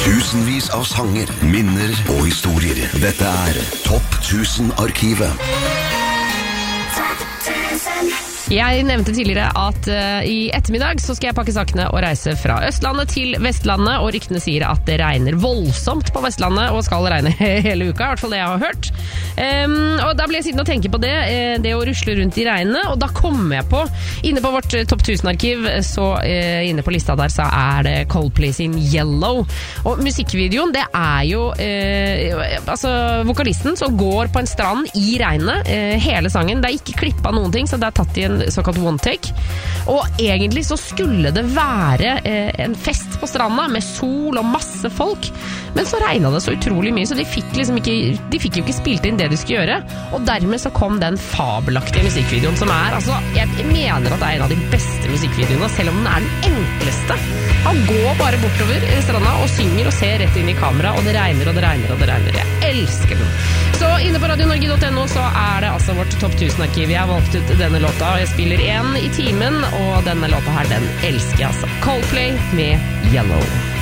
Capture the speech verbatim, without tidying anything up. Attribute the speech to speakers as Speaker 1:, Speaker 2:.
Speaker 1: Tusenvis av sanger, minner og historier. Dette er Topp tusen-arkivet.
Speaker 2: Jeg nevnte tidligere at uh, i ettermiddag så skal jeg pakke sakene og reise fra Østlandet til Vestlandet, og ryktene sier at det regner voldsomt på Vestlandet, og skal regne hele uka, i hvert fall det jeg har hørt. Um, og da ble jeg sittende og tenke på det, det å rusle rundt i regnet, og da kom jeg på, inne på vårt Topp tusen-arkiv, så uh, inne på lista der så er det Coldplay sin Yellow. Og musikkvideoen, det er jo uh, altså vokalisten som går på en strand i regnet, uh, hele sangen. Det er ikke klippet noen ting, så det er tatt i en såkalt one take. Og egentlig så skulle det være eh, en fest på stranda med sol og masse folk, men så regnet det så utrolig mye, så de fikk liksom ikke, de fikk jo ikke spilt inn det de skulle gjøre, og dermed så kom den fabelaktige musikkvideoen som er, altså, jeg mener at det er en av de beste musikkvideoene, selv om den er den enkleste. Han går bare bortover i stranda og synger og ser rett inn i kamera, og det regner og det regner og det regner. Jeg elsker den. Så inne på radio norge punktum no så er det altså vårt Topp tusen-arkiv. Jeg har valgt ut denne låta, og jeg spiller en i timen, og denne låta her, den elsker jeg altså. Coldplay med Yellow.